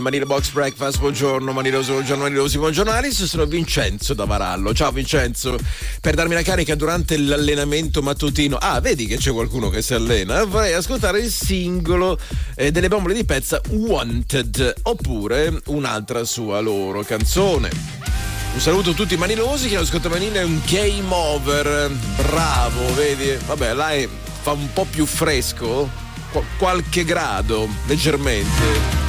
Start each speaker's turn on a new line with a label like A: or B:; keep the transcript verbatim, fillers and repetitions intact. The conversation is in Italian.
A: Manila Box Breakfast, buongiorno Maniloso, buongiorno Manilosi, buongiorno Alice, sono Vincenzo da Varallo. Ciao Vincenzo, per darmi la carica durante l'allenamento mattutino, ah vedi che c'è qualcuno che si allena, vorrei ascoltare il singolo eh, delle Bombole di Pezza, Wanted, oppure un'altra sua loro canzone. Un saluto a tutti i manilosi, che lo ascolta Manila è un game over, bravo, vedi, vabbè là è, fa un po' più fresco, qu- qualche grado, leggermente.